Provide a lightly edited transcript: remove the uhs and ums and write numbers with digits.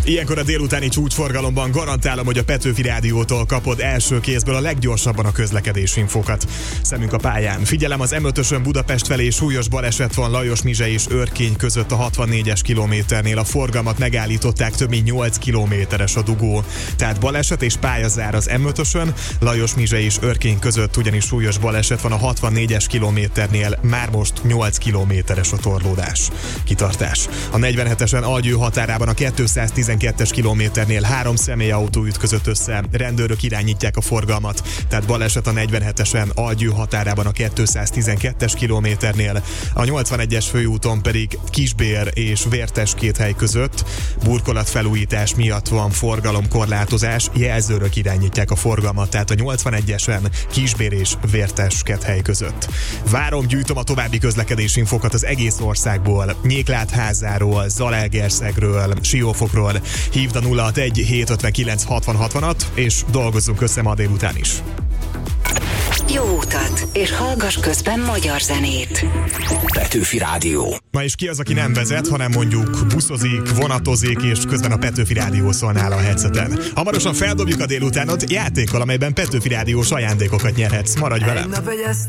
Ilyenkor a délutáni csúcsforgalomban garantálom, hogy a Petőfi Rádiótól kapod első kézből a leggyorsabban a közlekedési infókat. Szemünk a pályán. Figyelem, az M5-ösön Budapest felé súlyos baleset van Lajos-Mizse és Örkény között a 64-es kilométernél. A forgalmat megállították, több mint 8 kilométeres a dugó. Tehát baleset és pályazár az M5-ösön, Lajos-Mizse és Örkény között ugyanis súlyos baleset van a 64-es kilométernél, már most 8 kilométeres a torlódás. Kitartás. A 47-esen Algyő határában a 212-es kilométernél 3 személyautó ütközött össze, rendőrök irányítják a forgalmat, tehát baleset a 47-esen Algyő határában a 212-es kilométernél, a 81-es főúton pedig Kisbér és Vérteskéthely között burkolatfelújítás miatt van forgalomkorlátozás, jelzőrök irányítják a forgalmat, tehát a 81-esen Kisbér és Vérteskéthely között. Várom, gyűjtöm a további közlekedési infokat az egész országból, Nyéklátházáról, Zalaegerszegről, Siófokról. Hívd a 061 759 60 60-at, és dolgozzunk össze ma délután is. Jó utat, és hallgass közben magyar zenét. Petőfi Rádió. Na és ki az, aki nem vezet, hanem mondjuk buszozik, vonatozik, és közben a Petőfi Rádió szól nála a headseten. Hamarosan feldobjuk a délutánot játékkal, amelyben Petőfi Rádiós ajándékokat nyerhetsz. Maradj velem!